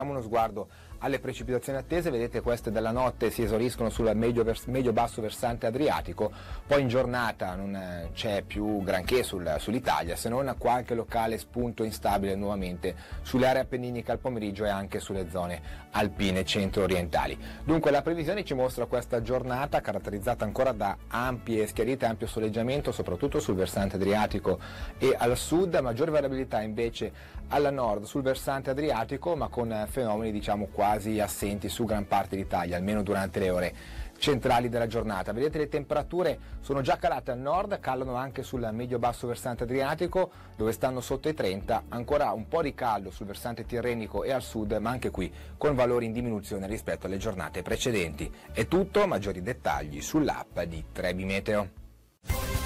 Diamo uno sguardo alle precipitazioni attese, vedete queste della notte si esauriscono sul medio-basso versante adriatico, poi in giornata non c'è più granché sull'Italia, se non qualche locale spunto instabile nuovamente sulle aree appenniniche al pomeriggio e anche sulle zone alpine centro-orientali. Dunque la previsione ci mostra questa giornata caratterizzata ancora da ampie schiarite, ampio soleggiamento, soprattutto sul versante adriatico e al sud, maggiore variabilità invece alla nord sul versante adriatico, ma con fenomeni diciamo quasi assenti su gran parte d'Italia, almeno durante le ore centrali della giornata. Vedete, le temperature sono già calate al nord, calano anche sul medio-basso versante adriatico, dove stanno sotto i 30, ancora un po' di caldo sul versante tirrenico e al sud, ma anche qui con valori in diminuzione rispetto alle giornate precedenti. È tutto, maggiori dettagli sull'app di Trebi Meteo.